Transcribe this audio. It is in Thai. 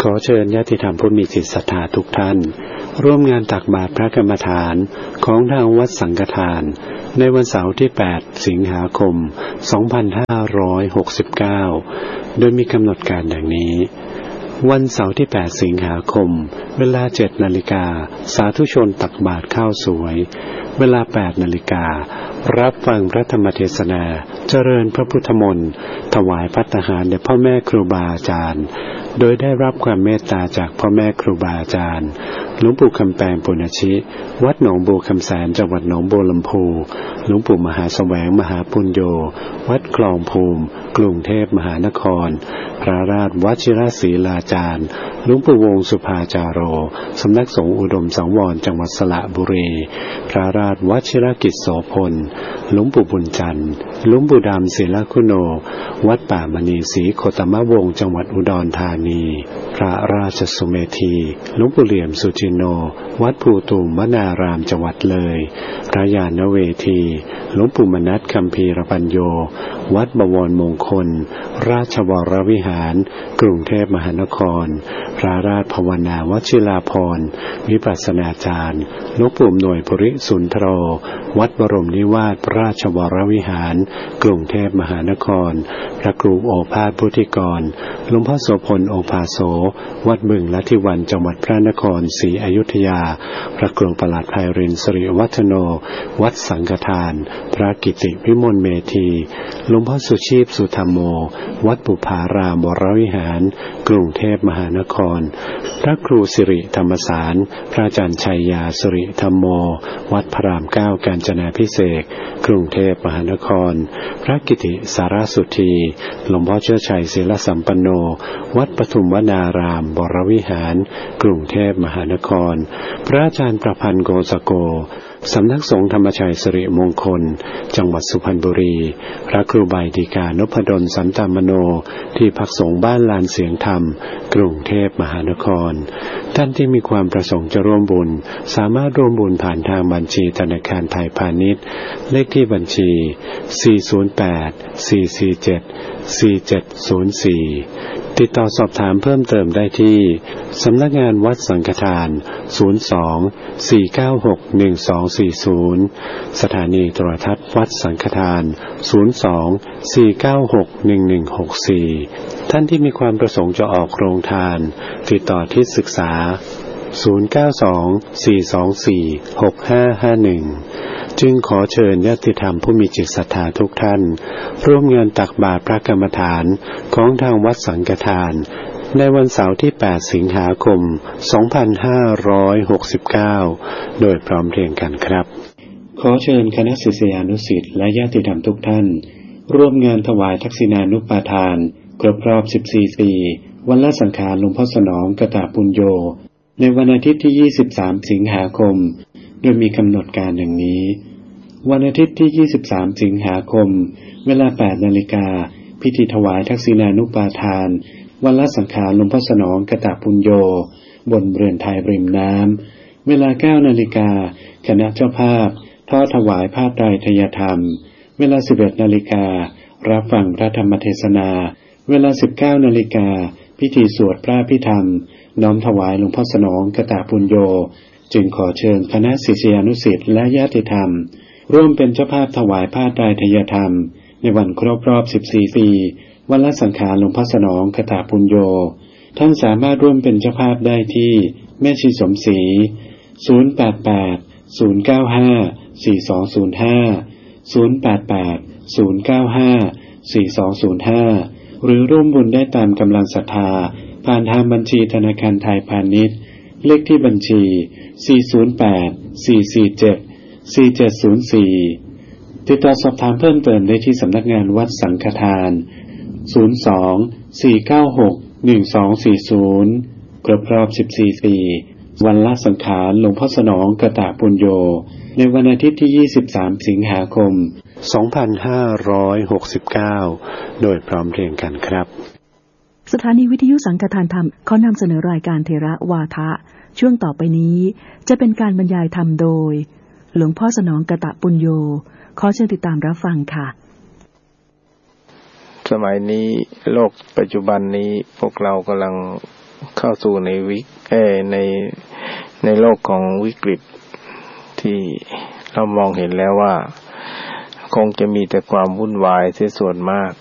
ขอเชิญญาติธรรมผู้มีจิตศรัทธาทุกท่านร่วมงานตักบาตรพระกรรมฐานของทางวัดสังฆทานในวันเสาร์ที่ 8 สิงหาคม 2569 โดยมีกำหนดการดังนี้วันเสาร์ที่ 8 สิงหาคมเวลา 7 นาฬิกาสาธุชนตักบาตรข้าวสวยเวลา 8 นาฬิการับฟังพระธรรมเทศนาเจริญพระพุทธมนต์ถวายภัตตาหารแด่พ่อแม่ครูบาอาจารย์โดยได้รับความเมตตาจากพ่อแม่ครูบาอาจารย์หลวงปู่คำแปงปุณชิวัดหนองบัวคำแสนจังหวัดหนองบัวลำพูหลวงปู่มหาแสวงมหาปุญโญวัดคลองภูมิกรุงเทพมหานครพระราชวชิรศรีลาจารย์หลวงปู่วงสุภาจาโรสำนักสงฆ์อุดมสังวรจังหวัดสระบุรีพระราชวชิรกิจโสพลหลวงปู่บุญจันทร์หลวงปู่ดำศิลคุโนวัดป่ามณีศรีโคตมวงศ์จังหวัดอุดรธานีพระราชสุเมธีหลวงปู่เหลี่ยมสุจิโนวัดภูตูมวนารามจังหวัดเลยพระญาณเวทีหลวงปู่มนัสคัมภีรปัญโยวัดบวรมงคลราชวรวิหารกรุงเทพมหานครพระราชภาวนาวชิราภรณ์วิปัสสนาจารย์หลวงปู่หน่วยปุริสุนทโรวัดบรมนิวาสราชวรวิหารกรุงเทพมหานครพระครูโอภาสพุทธิกรหลวงพ่อโสพลโอภาโสวัดบึงลัทธิวันจังหวัดพระนครศรีอยุธยาพระครูประหลัดไพรินทร์สิริวัฒโนวัดสังฆทานพระกิติวิมลเมธีหลวงพ่อสุชีพสุธรรมโมวัดปุพารามวรวิหารกรุงเทพมหานครพระครูสิริธรรมสารพระอาจารย์ชัยยาสิริธรรมโมวัดพระรามเก้ากาญจนาภิเษกกรุงเทพมหานครพระกิติสารสุธีหลวงพ่อเชื้อชัยศิลสัมปันโนวัดปทุมวนารามวรวิหารกรุงเทพมหานครพระอาจารย์ประพันธ์โกสโกสำนักสงฆ์ธรรมชัยสิริมงคลจังหวัดสุพรรณบุรีพระครูใบดีกานพดลสันตามโนที่พักสงฆ์บ้านลานเสียงธรรมกรุงเทพมหานครท่านที่มีความประสงค์จะร่วมบุญสามารถร่วมบุญผ่านทางบัญชีธนาคารไทยพาณิชย์เลขที่บัญชี408-447-4704ติดต่อสอบถามเพิ่มเติมได้ที่สำนักงานวัดสังฆทาน02-496-1240สถานีโทรทัศน์วัดสังฆทาน02-496-1164ท่านที่มีความประสงค์จะออกโรงทานติดต่อที่ศึกษา092-424-6551จึงขอเชิญญาติธรรมผู้มีจิตศรัทธาทุกท่านร่วมงานตักบาตรพระกรรมฐานของทางวัดสังฆทานในวันเสาร์ที่ 8 สิงหาคม 2569 โดยพร้อมเพรียงกันครับขอเชิญคณะศิษยานุศิษย์และญาติธรรมทุกท่านร่วมงานถวายทักษิณานุปาทานครบรอบ 14 ปีวันละสังขารหลวงพ่อสนองกตปุญโญในวันอาทิตย์ที่ 23 สิงหาคมโดยมีกำหนดการดังนี้วันอาทิตย์ที่ 23 สิงหาคมเวลา 8 นาฬิกาพิธีถวายทักษิณานุปาทานวันละสังขารหลวงพ่อสนองกตปุญโญบนเรือนไทยริมน้ำเวลา 9 นาฬิกาคณะเจ้าภาพทอดถวายผ้าไตรทยธรรมเวลา 11 นาฬิการับฟังพระธรรมเทศนาเวลา 19 นาฬิกาพิธีสวดพระอภิธรรมน้อมถวายหลวงพ่อสนองกตปุญโญจึงขอเชิญคณะศิษยานุศิษย์และญาติธรรมร่วมเป็นเจ้าภาพถวายผ้าไตรทยธรรมในวันครบรอบ 14 ปีวันละสังขารหลวงพ่อสนองกตปุญโญท่านสามารถร่วมเป็นเจ้าภาพได้ที่แม่ชีสมศรี088-095-4205 หรือร่วมบุญได้ตามกำลังศรัทธาผ่านทางบัญชีธนาคารไทยพาณิชย์เลขที่บัญชี408-447-4704ติดต่อสอบถามเพิ่มเติมได้ที่สำนักงานวัดสังฆทาน02-496-1240ครบรอบ 14 ปีวันละสังขารหลวงพ่อสนองกตปุญโญในวันอาทิตย์ที่ 23 สิงหาคม 2569 โดยพร้อมเพรียงกันครับสถานีวิทยุสังฆทานธรรมขอนำเสนอรายการเทระวาทะช่วงต่อไปนี้จะเป็นการบรรยายธรรมโดยหลวงพ่อสนองกตปุญโญขอเชิญติดตามรับฟังค่ะสมัยนี้โลกปัจจุบันนี้พวกเรากำลังเข้าเข้าสู่ในโลกของวิกฤตที่เรามองเห็นแล้วว่าคงจะมีแต่ความวุ่นวายเสียส่วนมาก